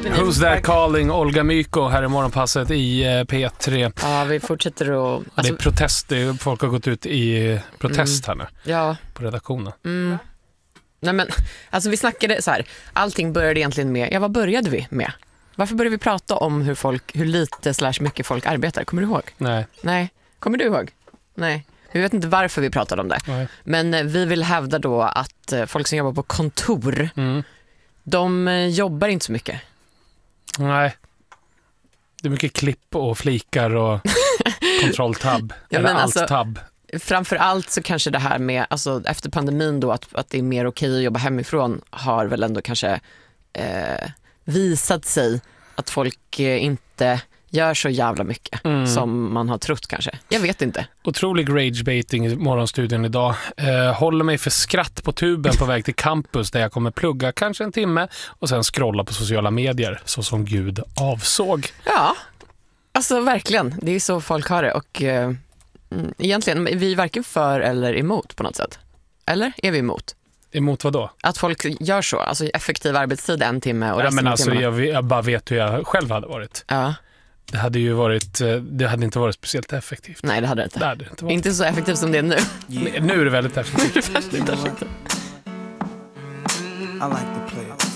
hade ni Who's that calling? Olga Myko här i morgonpasset i P3. Ja, vi fortsätter att... Det är protest, folk har gått ut i protest här nu på redaktionen. Nej men, alltså vi snackade så här, allting började egentligen med, vad började vi med? Varför började vi prata om hur lite / mycket folk arbetar? Kommer du ihåg? Nej. Kommer du ihåg? Nej. Vi vet inte varför vi pratade om det. Nej. Men vi vill hävda då att folk som jobbar på kontor, de jobbar inte så mycket. Nej. Det är mycket klipp och flikar och kontrolltabb. Eller alt-tabb. Framförallt så kanske det här med, alltså efter pandemin då, att det är mer okej att jobba hemifrån har väl ändå kanske visat sig att folk inte gör så jävla mycket som man har trott kanske. Jag vet inte. Otrolig ragebaiting i morgonstudion idag. Håller mig för skratt på tuben på väg till campus där jag kommer plugga kanske en timme och sen scrolla på sociala medier så som Gud avsåg. Ja, alltså verkligen. Det är så folk har det och egentligen, vi är varken för eller emot på något sätt. Eller är vi emot? Emot vad då? Att folk gör så, alltså effektiv arbetstid 1 timme och resten men alltså, timmarna. jag bara vet hur jag själv hade varit. Ja. Det hade inte varit speciellt effektivt. Nej, det hade det inte. Det hade inte varit. Inte så effektivt som det är nu. Nu är det väldigt effektivt. I like to play.